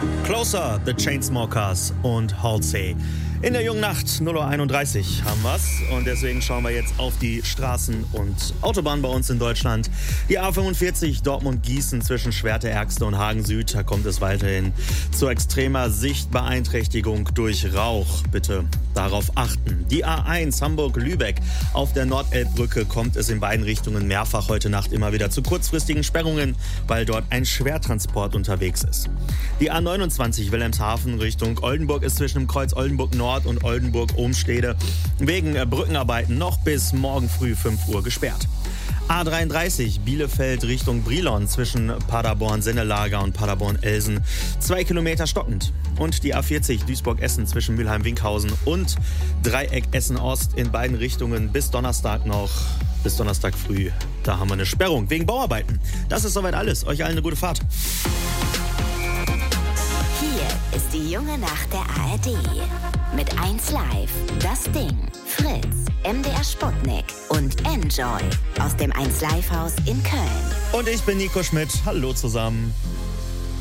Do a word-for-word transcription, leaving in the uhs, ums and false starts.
Closer, The Chainsmokers und Halsey. In der jungen Nacht, null Uhr einunddreißig, haben wir's. Und deswegen schauen wir jetzt auf die Straßen und Autobahnen bei uns in Deutschland. Die A fünfundvierzig Dortmund-Gießen zwischen Schwerte-Ergste und Hagen-Süd. Da kommt es weiterhin zu extremer Sichtbeeinträchtigung durch Rauch. Bitte darauf achten. Die A eins Hamburg-Lübeck. Auf der Nordelbbrücke kommt es in beiden Richtungen mehrfach heute Nacht immer wieder zu kurzfristigen Sperrungen, weil dort ein Schwertransport unterwegs ist. Die A neunundzwanzig Wilhelmshaven Richtung Oldenburg ist zwischen dem Kreuz Oldenburg Nord und Oldenburg-Ohmstede wegen Brückenarbeiten noch bis morgen früh fünf Uhr gesperrt. A dreiunddreißig Bielefeld Richtung Brilon zwischen Paderborn-Sennelager und Paderborn-Elsen. Zwei Kilometer stockend. Und die A vierzig Duisburg-Essen zwischen Mülheim-Winkhausen und Dreieck Essen-Ost in beiden Richtungen bis Donnerstag noch. Bis Donnerstag früh. Da haben wir eine Sperrung wegen Bauarbeiten. Das ist soweit alles. Euch allen eine gute Fahrt. Hier ist die junge Nacht der A R D. Mit eins Live, Das Ding, Fritz, M D R Sputnik und Enjoy aus dem eins Live Haus in Köln. Und ich bin Nico Schmidt. Hallo zusammen.